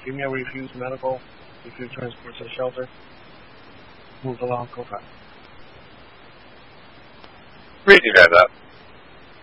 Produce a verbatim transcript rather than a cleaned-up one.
female refused medical, refused transport to the shelter. Moved along, go fast. Read you guys up.